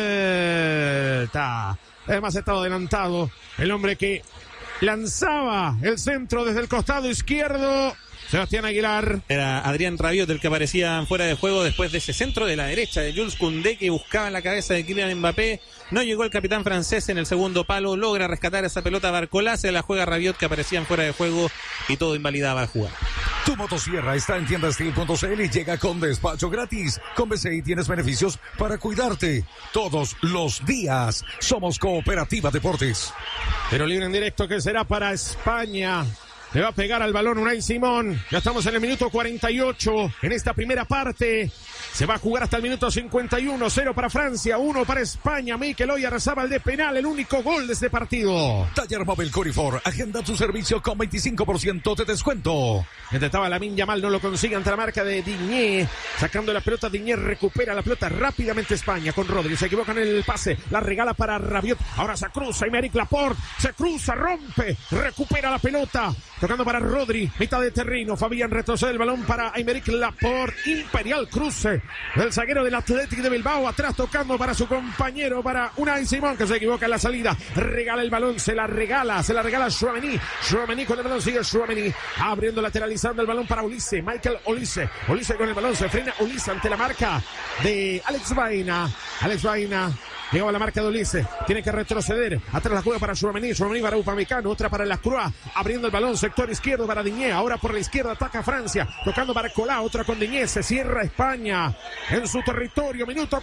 falta. Además estaba adelantado el hombre que lanzaba el centro desde el costado izquierdo. Sebastián Aguilar. Era Adrián Rabiot el que aparecía fuera de juego después de ese centro de la derecha de Jules Koundé que buscaba en la cabeza de Kylian Mbappé. No llegó el capitán francés en el segundo palo, logra rescatar esa pelota Barcola, se la juega Rabiot que aparecían fuera de juego y todo invalidaba la jugada. Tu motosierra está en tiendastil.cl y llega con despacho gratis. Con BCI tienes beneficios para cuidarte todos los días. Somos Cooperativa Deportes. Pero libre en directo que será para España. Le va a pegar al balón Unai Simón. Ya estamos en el minuto 48 en esta primera parte. Se va a jugar hasta el minuto 51. 0 para Francia, 1 para España. Mikel Oyarzabal de penal, el único gol de este partido. Taller Móvil Corifor. Agenda tu servicio con 25% de descuento. Intentaba Lamine Yamal, no lo consigue ante la marca de Diñé. Sacando la pelota, Diñé recupera la pelota rápidamente España con Rodri. Se equivoca en el pase, la regala para Rabiot. Ahora se cruza Aymeric Laporte. Se cruza, rompe, recupera la pelota. Tocando para Rodri, mitad de terreno. Fabián retrocede el balón para Aymeric Laporte. Imperial cruce del zaguero del Athletic de Bilbao. Atrás tocando para su compañero, para Unai Simón, que se equivoca en la salida. Regala el balón, se la regala Tchouaméni. Tchouaméni con el balón, sigue Tchouaméni. Abriendo, lateralizando el balón para Olise. Michael Olise. Olise con el balón, se frena Olise ante la marca de Alex Baena. Llegaba la marca de Olise. Tiene que retroceder. Atrás la juega para Tchouaméni para Upamecano. Otra para Lacroix. Abriendo el balón. Sector izquierdo para Digne. Ahora por la izquierda ataca Francia. Tocando para Colá. Otra con Digne. Se cierra España en su territorio. Minuto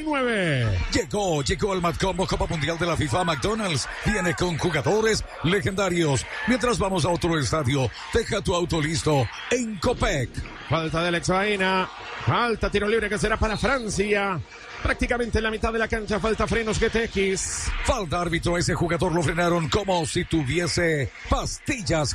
49. Llegó el Matcombo Copa Mundial de la FIFA. McDonald's viene con jugadores legendarios. Mientras vamos a otro estadio, deja tu auto listo en Copec. Falta de Alex Baena. Falta tiro libre que será para Francia. Prácticamente en la mitad de la cancha. Falta frenos GTX. Falta árbitro. Ese jugador lo frenaron como si tuviese pastillas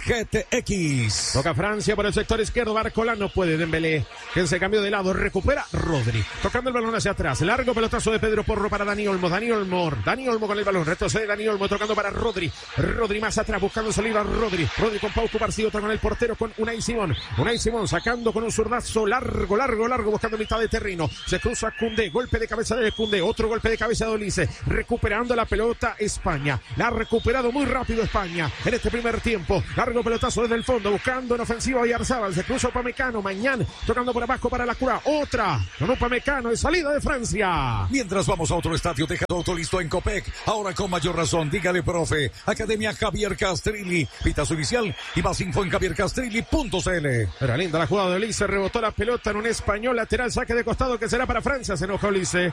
GTX. Toca Francia por el sector izquierdo. Barcola no puede. Dembélé, que se cambió de lado. Recupera Rodri. Tocando el balón hacia atrás. Largo pelotazo de Pedro Porro para Dani Olmo. Dani Olmo con el balón. Retrocede Dani Olmo tocando para Rodri. Rodri más atrás buscando salida. Rodri con Pau Cubarsí. Otra con el portero con Unai Simón. Sacando con un zurdazo largo buscando mitad de terreno. Se cruza Koundé. Golpe de cabeza de Koundé, otro golpe de cabeza de Olise, recuperando la pelota España, la ha recuperado muy rápido España en este primer tiempo, largo pelotazo desde el fondo, buscando en ofensiva a Oyarzábal, se cruza Upamecano, Mañán, tocando por abajo para Lacroix, otra, con Upamecano, en salida de Francia. Mientras vamos a otro estadio, deja tu auto listo en Copec, ahora con mayor razón, dígale profe, Academia Javier Castrilli, pita su inicial y más info en javiercastrilli.cl. Era linda la jugada de Olise, rebotó la pelota en un español, lateral, saque de costado que será para Francia, se enoja Olise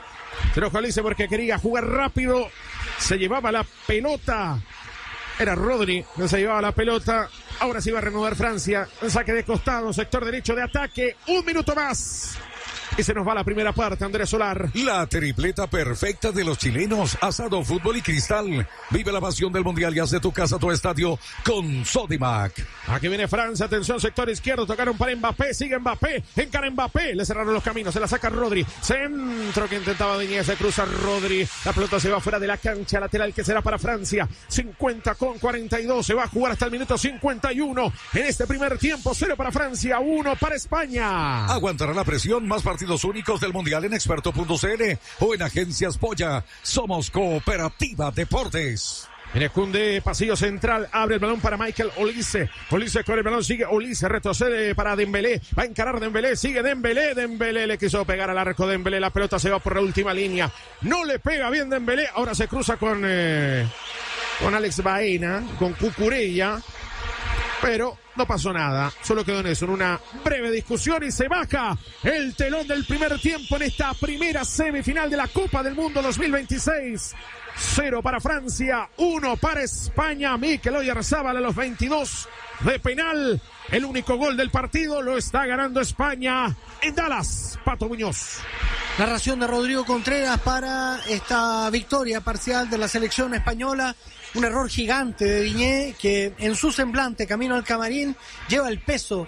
porque quería jugar rápido, se llevaba la pelota, era Rodri que se llevaba la pelota, ahora sí va a reanudar Francia, un saque de costado, sector derecho de ataque, un minuto más. Y se nos va la primera parte, Andrés Solar. La tripleta perfecta de los chilenos, asado, fútbol y cristal. Vive la pasión del mundial y haz de tu casa tu estadio con Sodimac. Aquí viene Francia, atención, sector izquierdo, tocaron para Mbappé, sigue Mbappé, encara Mbappé, le cerraron los caminos, se la saca Rodri. Centro que intentaba Digne, se cruza Rodri, la pelota se va fuera de la cancha, lateral que será para Francia. 50-42, se va a jugar hasta el minuto 51. En este primer tiempo, 0 para Francia, 1 para España. Aguantará la presión, más partidos únicos del mundial en experto.cl o en Agencias Polla. Somos Cooperativa Deportes. En Koundé, pasillo central, abre el balón para Michael Olise. Olise con el balón, sigue Olise, retrocede para Dembélé. Va a encarar Dembélé, sigue Dembélé. Dembélé le quiso pegar al arco de Dembélé. La pelota se va por la última línea. No le pega bien Dembélé. Ahora se cruza con Alex Baena, con Cucurella. Pero no pasó nada, solo quedó en eso, en una breve discusión y se baja el telón del primer tiempo en esta primera semifinal de la Copa del Mundo 2026. 0 para Francia, 1 para España. Mikel Oyarzábal a los 22 de penal. El único gol del partido lo está ganando España en Dallas. Pato Muñoz. Narración de Rodrigo Contreras para esta victoria parcial de la selección española. Un error gigante de Digne que en su semblante camino al camarín lleva el peso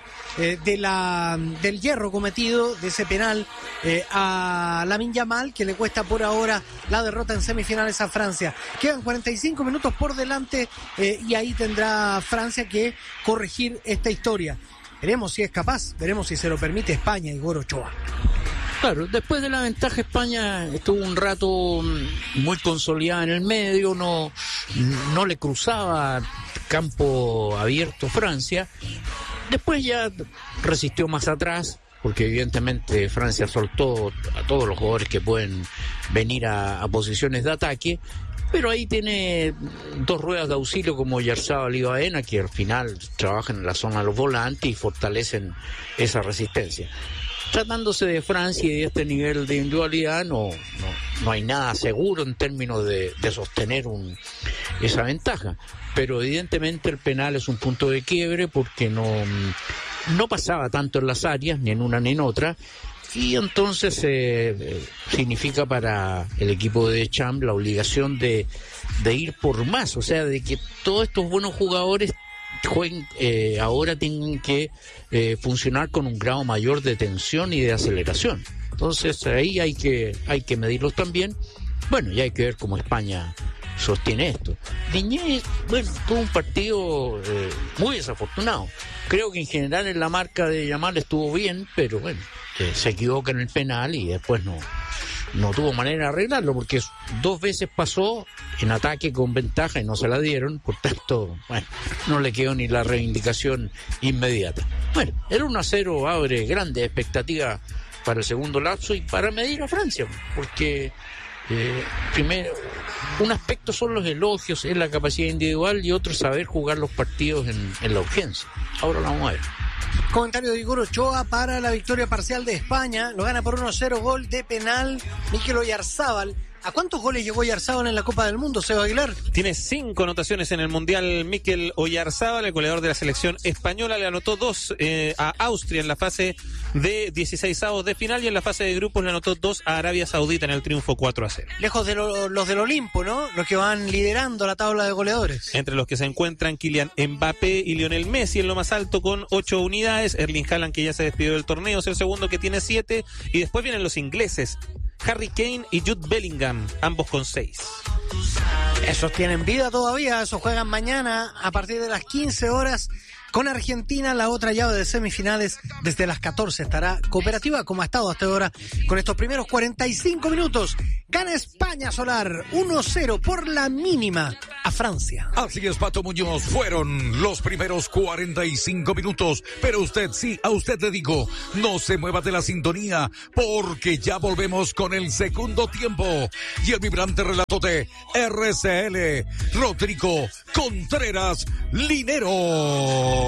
del hierro cometido de ese penal a Lamine Yamal, que le cuesta por ahora la derrota en semifinales a Francia. Quedan 45 minutos por delante y ahí tendrá Francia que corregir esta historia. Veremos si es capaz, veremos si se lo permite España y Igor Ochoa. Claro, después de la ventaja España estuvo un rato muy consolidada en el medio, no le cruzaba campo abierto Francia. Después ya resistió más atrás, porque evidentemente Francia soltó a todos los jugadores que pueden venir a posiciones de ataque. Pero ahí tiene dos ruedas de auxilio como Oyarzábal y Baena, que al final trabajan en la zona de los volantes y fortalecen esa resistencia. Tratándose de Francia y de este nivel de individualidad, no hay nada seguro en términos de sostener esa ventaja. Pero evidentemente el penal es un punto de quiebre porque no pasaba tanto en las áreas, ni en una ni en otra. Y entonces significa para el equipo de Deschamps la obligación de ir por más, o sea, de que todos estos buenos jugadores jueguen, ahora tienen que funcionar con un grado mayor de tensión y de aceleración. Entonces ahí hay que medirlos también. Bueno, ya hay que ver cómo España sostiene esto. Digne, bueno, tuvo un partido muy desafortunado. Creo que en general en la marca de Yamal estuvo bien, pero bueno, se equivoca en el penal y después no tuvo manera de arreglarlo, porque 2 veces pasó en ataque con ventaja y no se la dieron, por tanto, bueno, no le quedó ni la reivindicación inmediata. Bueno, el 1-0 abre grandes expectativas para el segundo lapso y para medir a Francia, porque Primero, un aspecto son los elogios, es la capacidad individual, y otro saber jugar los partidos en la urgencia. Ahora lo vamos a ver. Comentario de Igor Ochoa para la victoria parcial de España. Lo gana por 1-0, gol de penal Mikel Oyarzábal. ¿A cuántos goles llegó Oyarzábal en la Copa del Mundo, Seba Aguilar? Tiene 5 anotaciones en el Mundial Mikel Oyarzábal, el goleador de la selección española. Le anotó 2 a Austria en la fase de 16avos de final, y en la fase de grupos le anotó 2 a Arabia Saudita en el triunfo 4-0. Lejos de los del Olimpo, ¿no? Los que van liderando la tabla de goleadores. Entre los que se encuentran Kylian Mbappé y Lionel Messi en lo más alto con 8 unidades. Erling Haaland, que ya se despidió del torneo, es el segundo, que tiene 7. Y después vienen los ingleses, Harry Kane y Jude Bellingham, ambos con 6. Esos tienen vida todavía, esos juegan mañana a partir de las 15 horas con Argentina. La otra llave de semifinales desde las 14 estará Cooperativa, como ha estado hasta ahora con estos primeros 45 minutos. Gana España Solar 1-0 por la mínima a Francia. Así es, Pato Muñoz, fueron los primeros 45 minutos, pero usted, sí, a usted le digo, no se mueva de la sintonía, porque ya volvemos con el segundo tiempo y el vibrante relato de RCL, Rodrigo Contreras Linero.